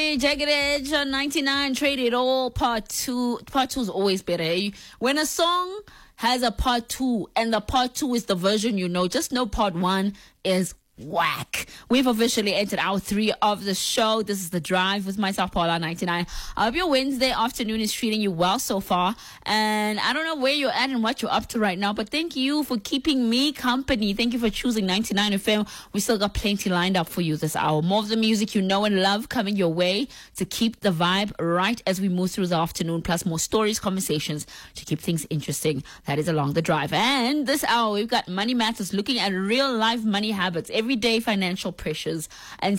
Money, Jagged Edge on 99, Trade It All, part two. Part two is always better. Eh? When a song has a part two and the part two is the version you know, just know part one is whack. We've officially entered hour 3 of the show. This is The Drive with myself, Paula 99. I hope your Wednesday afternoon is treating you well so far. And I don't know where you're at and what you're up to right now, but thank you for keeping me company. Thank you for choosing 99 FM. We still got plenty lined up for you this hour. More of the music you know and love coming your way to keep the vibe right as we move through the afternoon, plus more stories, conversations to keep things interesting. That is Along the Drive. And this hour, we've got Money Matters looking at real life money habits, everyday financial pressures, and